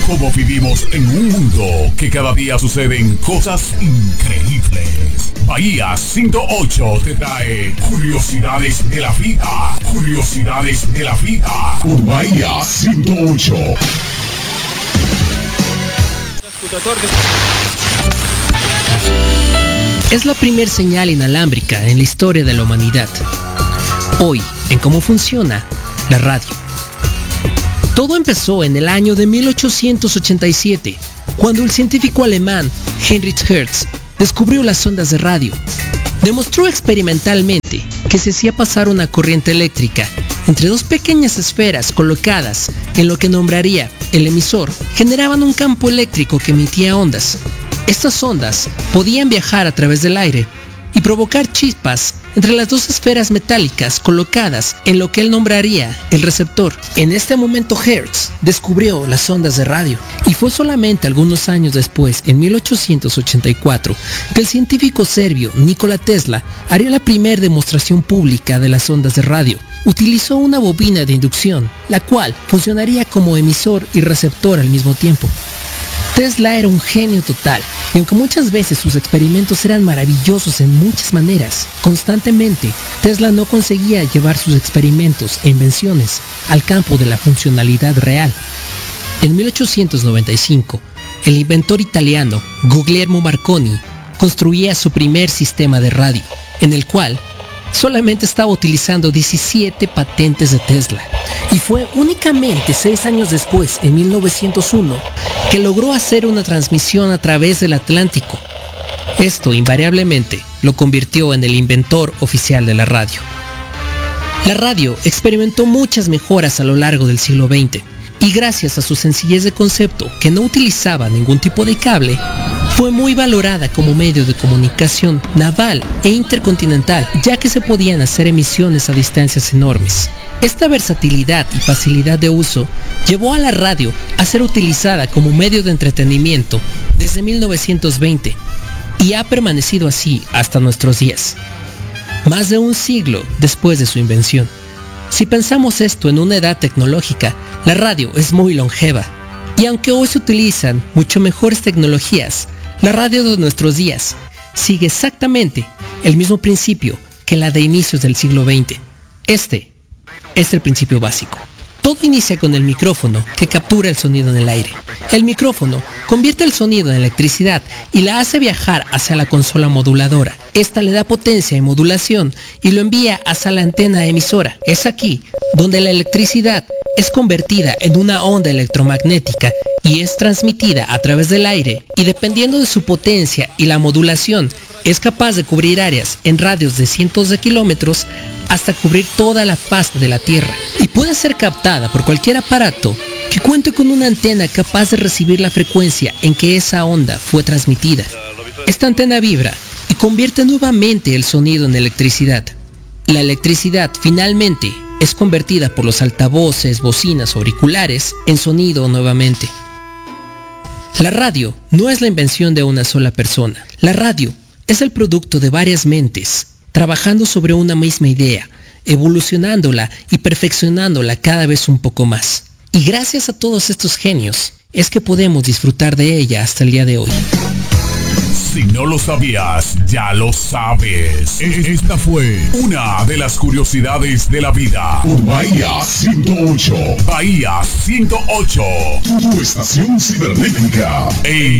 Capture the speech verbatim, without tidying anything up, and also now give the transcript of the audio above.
cómo vivimos en un mundo que cada día suceden cosas increíbles. Bahía ciento ocho te trae curiosidades de la vida, curiosidades de la vida, por Bahía ciento ocho. Es la primer señal inalámbrica en la historia de la humanidad. Hoy, en cómo funciona la radio. Todo empezó en el año de mil ochocientos ochenta y siete, cuando el científico alemán Heinrich Hertz descubrió las ondas de radio. Demostró experimentalmente que se hacía pasar una corriente eléctrica entre dos pequeñas esferas colocadas en lo que nombraría el emisor, generaban un campo eléctrico que emitía ondas. Estas ondas podían viajar a través del aire y provocar chispas entre las dos esferas metálicas colocadas en lo que él nombraría el receptor. En este momento Hertz descubrió las ondas de radio, y fue solamente algunos años después, en mil ochocientos ochenta y cuatro, que el científico serbio Nikola Tesla haría la primera demostración pública de las ondas de radio. Utilizó una bobina de inducción, la cual funcionaría como emisor y receptor al mismo tiempo. Tesla era un genio total, y aunque muchas veces sus experimentos eran maravillosos en muchas maneras, constantemente Tesla no conseguía llevar sus experimentos e invenciones al campo de la funcionalidad real. En mil ochocientos noventa y cinco, el inventor italiano Guglielmo Marconi construía su primer sistema de radio, en el cual solamente estaba utilizando diecisiete patentes de Tesla, y fue únicamente seis años después, en mil novecientos uno, que logró hacer una transmisión a través del Atlántico. Esto invariablemente lo convirtió en el inventor oficial de la radio. La radio experimentó muchas mejoras a lo largo del siglo veinte, y gracias a su sencillez de concepto, que no utilizaba ningún tipo de cable, fue muy valorada como medio de comunicación naval e intercontinental, ya que se podían hacer emisiones a distancias enormes. Esta versatilidad y facilidad de uso llevó a la radio a ser utilizada como medio de entretenimiento desde mil novecientos veinte, y ha permanecido así hasta nuestros días, más de un siglo después de su invención. Si pensamos esto en una edad tecnológica, la radio es muy longeva, y aunque hoy se utilizan mucho mejores tecnologías, la radio de nuestros días sigue exactamente el mismo principio que la de inicios del siglo veinte. Este es el principio básico. Todo inicia con el micrófono, que captura el sonido en el aire. El micrófono convierte el sonido en electricidad y la hace viajar hacia la consola moduladora. Esta le da potencia y modulación y lo envía hacia la antena emisora. Es aquí donde la electricidad es convertida en una onda electromagnética y es transmitida a través del aire, y dependiendo de su potencia y la modulación, es capaz de cubrir áreas en radios de cientos de kilómetros hasta cubrir toda la faz de la Tierra, y puede ser captada por cualquier aparato que cuente con una antena capaz de recibir la frecuencia en que esa onda fue transmitida. Esta antena vibra y convierte nuevamente el sonido en electricidad. La electricidad finalmente es convertida por los altavoces, bocinas o auriculares en sonido nuevamente. La radio no es la invención de una sola persona. La radio es el producto de varias mentes trabajando sobre una misma idea, evolucionándola y perfeccionándola cada vez un poco más. Y gracias a todos estos genios es que podemos disfrutar de ella hasta el día de hoy. Si no lo sabías, ya lo sabes. Esta fue una de las curiosidades de la vida. Por Bahía ciento ocho. Bahía ciento ocho. Tu estación cibernética. Ey.